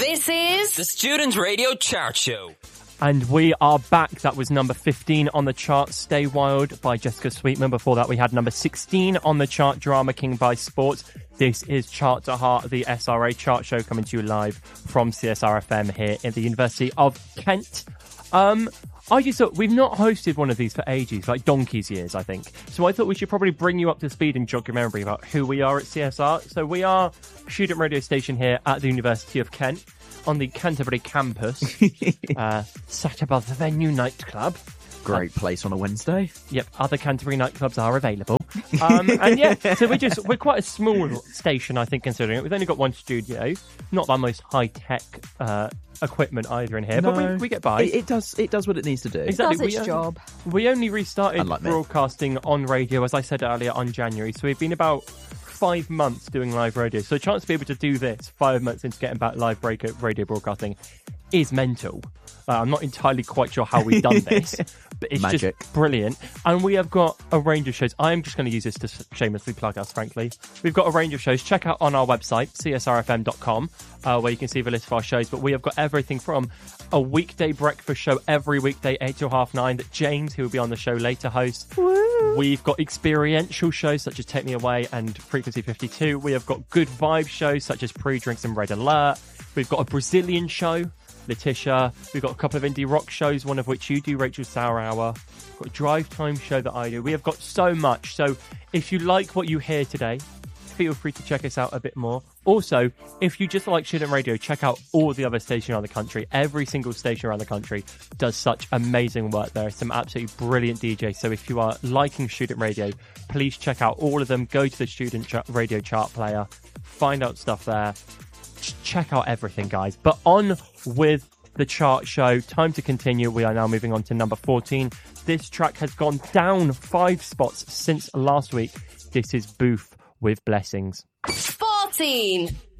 This is the Student Radio Chart Show. And we are back. That was number 15 on the chart, Stay Wild by Jessica Sweetman. Before that, we had number 16 on the chart, Drama King by Sports. This is Chart to Heart, the SRA chart show, coming to you live from CSR-FM here at the University of Kent. I just thought, we've not hosted one of these for ages, like donkey's years, I think. So I thought we should probably bring you up to speed and jog your memory about who we are at CSR. So we are a student radio station here at the University of Kent on the Canterbury campus, sat above the Venue nightclub. Great place on a Wednesday. Yep, other Canterbury nightclubs are available. And yeah, so we're quite a small station, I think, considering it. We've only got one studio, not the most high-tech equipment either in here, but we get by. It does what it needs to do. Exactly. It does its job. We only restarted Unlike me. broadcasting on radio, as I said earlier, on January. So we've been about 5 months doing live radio. So a chance to be able to do this 5 months into getting back live radio broadcasting is mental. I'm not entirely quite sure how we've done this, but it's Magic. just brilliant. And we have got a range of shows. I'm just going to use this to shamelessly plug us, frankly. We've got a range of shows. Check out on our website, csrfm.com, where you can see the list of our shows. But we have got everything from a weekday breakfast show every weekday, 8 till 9:30, that James, who will be on the show later, hosts. Woo. We've got experiential shows such as Take Me Away and Frequency 52. We have got good vibe shows such as Pre-Drinks and Red Alert. We've got a Brazilian show, Letitia. We've got a couple of indie rock shows, one of which you do, Rachel Sour Hour. We've got a drive time show that I do. We have got so much. So if you like what you hear today, feel free to check us out a bit more. Also, if you just like student radio, check out all the other stations around the country. Every single station around the country does such amazing work. There are some absolutely brilliant DJs. So if you are liking student radio, please check out all of them. Go to the student radio chart player, find out stuff there. Check out everything, guys. But on with the chart show. Time to continue. We are now moving on to number 14. This track has gone down 5 spots since last week. This is Booth with Blessings. 14.